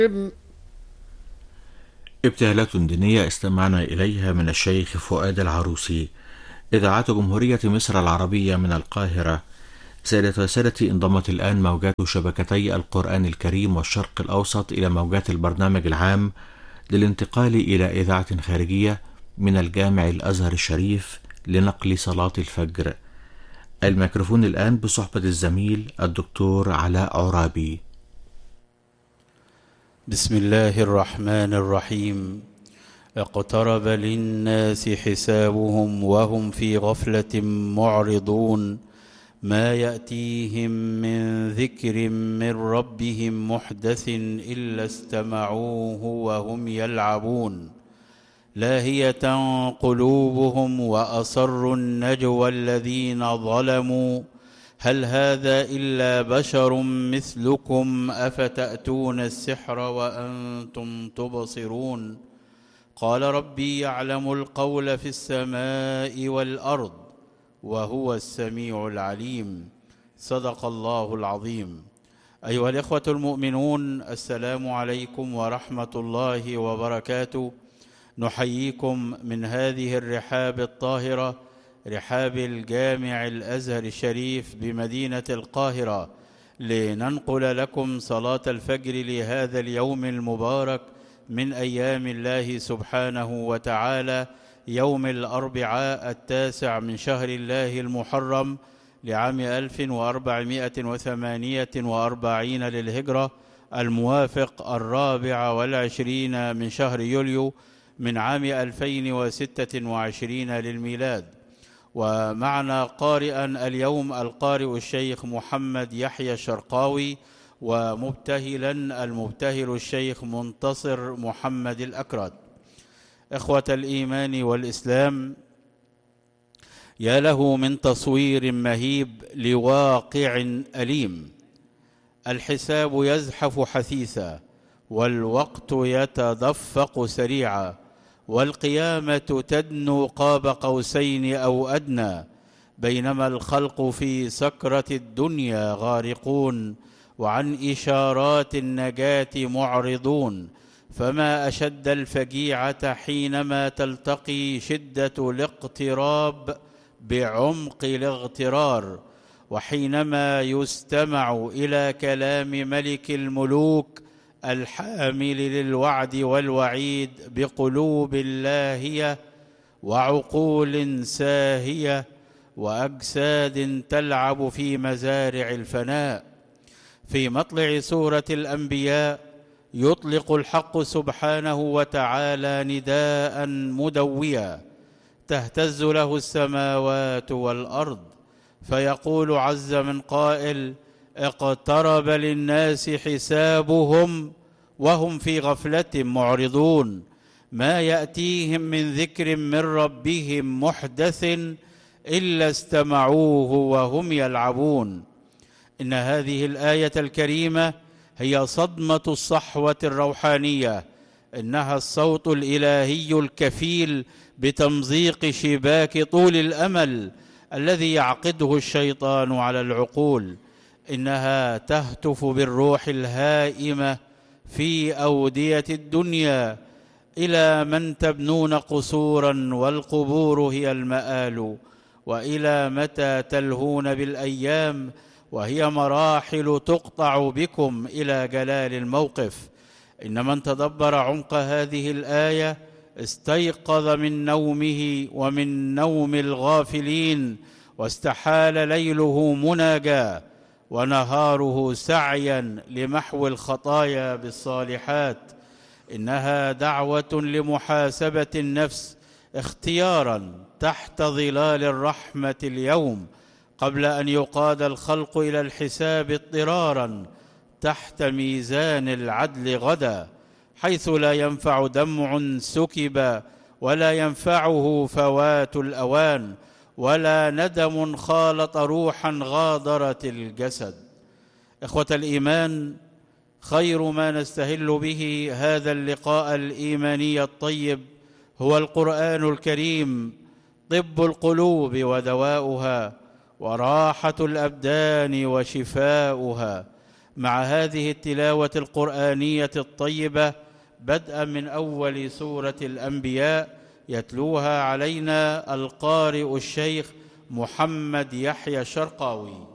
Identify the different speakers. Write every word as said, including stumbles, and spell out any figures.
Speaker 1: ابتهالات دينية استمعنا إليها من الشيخ فؤاد العروسي. إذاعة جمهورية مصر العربية من القاهرة. سادة وسادتي، انضمت الآن موجات شبكتي القرآن الكريم والشرق الأوسط إلى موجات البرنامج العام للانتقال إلى إذاعة خارجية من الجامع الأزهر الشريف لنقل صلاة الفجر. الميكروفون الآن بصحبة الزميل الدكتور علاء عرابي.
Speaker 2: بسم الله الرحمن الرحيم. اقترب للناس حسابهم وهم في غفلة معرضون ما يأتيهم من ذكر من ربهم محدث إلا استمعوه وهم يلعبون لاهية قلوبهم وأصروا النجوى الذين ظلموا هل هذا إلا بشر مثلكم أفتأتون السحر وأنتم تبصرون قال ربي يعلم القول في السماء والأرض وهو السميع العليم. صدق الله العظيم. أيها الإخوة المؤمنون، السلام عليكم ورحمة الله وبركاته. نحييكم من هذه الرحاب الطاهرة، رحاب الجامع الأزهر الشريف بمدينة القاهرة، لننقل لكم صلاة الفجر لهذا اليوم المبارك من أيام الله سبحانه وتعالى، يوم الأربعاء التاسع من شهر الله المحرم لعام ألف وأربعمائة وثمانية وأربعين للهجرة، الموافق الرابع والعشرين من شهر يوليو من عام ألفين وستة وعشرين للميلاد. ومعنا قارئا اليوم القارئ الشيخ محمد يحيى الشرقاوي، ومبتهلا المبتهل الشيخ منتصر محمد الأكرد. إخوة الإيمان والإسلام، يا له من تصوير مهيب لواقع أليم. الحساب يزحف حثيثا، والوقت يتدفق سريعا، والقيامة تدنو قاب قوسين أو أدنى، بينما الخلق في سكرة الدنيا غارقون وعن إشارات النجاة معرضون. فما أشد الفجيعة حينما تلتقي شدة الاقتراب بعمق الاغترار، وحينما يستمع إلى كلام ملك الملوك الحامل للوعد والوعيد بقلوب لاهية وعقول ساهية وأجساد تلعب في مزارع الفناء. في مطلع سورة الأنبياء يطلق الحق سبحانه وتعالى نداء مدويا تهتز له السماوات والأرض، فيقول عز من قائل: اقترب للناس حسابهم وهم في غفلة معرضون ما يأتيهم من ذكر من ربهم محدث إلا استمعوه وهم يلعبون. إن هذه الآية الكريمة هي صدمة الصحوة الروحانية، إنها الصوت الإلهي الكفيل بتمزيق شباك طول الأمل الذي يعقده الشيطان على العقول. إنها تهتف بالروح الهائمة في أودية الدنيا إلى من تبنون قصورا والقبور هي المآل، وإلى متى تلهون بالأيام وهي مراحل تقطع بكم إلى جلال الموقف. إن من تدبر عمق هذه الآية استيقظ من نومه ومن نوم الغافلين، واستحال ليله مناجاة ونهاره سعيا لمحو الخطايا بالصالحات. إنها دعوة لمحاسبة النفس اختيارا تحت ظلال الرحمة اليوم، قبل أن يقاد الخلق إلى الحساب اضطرارا تحت ميزان العدل غدا، حيث لا ينفع دمع سكب ولا ينفعه فوات الأوان، ولا ندم خالط روحا غادرت الجسد. إخوة الإيمان، خير ما نستهل به هذا اللقاء الإيماني الطيب هو القرآن الكريم، طب القلوب ودواؤها، وراحة الأبدان وشفاؤها. مع هذه التلاوة القرآنية الطيبة بدءا من أول سورة الأنبياء يتلوها علينا القارئ الشيخ محمد يحيى الشرقاوي.